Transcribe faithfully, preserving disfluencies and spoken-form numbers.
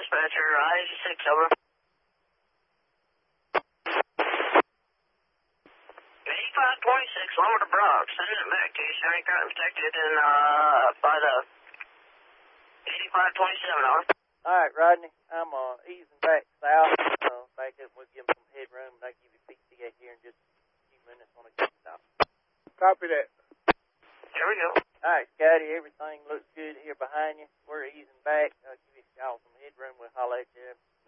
dispatcher, I six over. eighty-five twenty-six, lower to Brock, sending it back to you, County Crime Protected, and, uh, by the eighty-five twenty-seven, over. All right, Rodney, I'm, uh, easing back south, uh, back up, we'll give him some headroom, and I'll give you P C A here in just a few minutes when I get stopped. Copy that. Here we go. All right, Scotty, everything looks good here behind you. We're easing back. I'll give you y'all some headroom. We'll holler at you